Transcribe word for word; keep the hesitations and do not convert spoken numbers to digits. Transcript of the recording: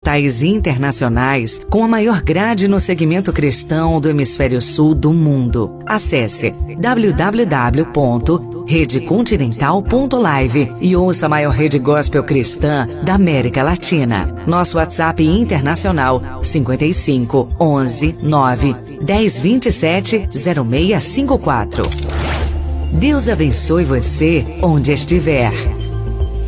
continentais e internacionais com a maior grade no segmento cristão do hemisfério sul do mundo. Acesse w w w ponto rede continental ponto live e ouça a maior rede gospel cristã da América Latina. Nosso WhatsApp internacional cinquenta e cinco, onze, nove, dez, vinte e sete, zero seis cinco quatro. Deus abençoe você onde estiver.